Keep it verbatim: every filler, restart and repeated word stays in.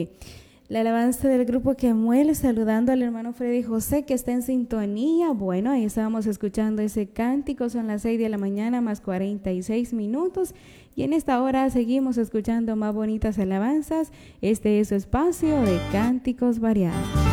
La alabanza del grupo Kemuel, saludando al hermano Freddy José que está en sintonía. Bueno, ahí estábamos escuchando ese cántico, son las seis de la mañana más cuarenta y seis minutos y en esta hora seguimos escuchando más bonitas alabanzas. Este es su espacio de cánticos variados.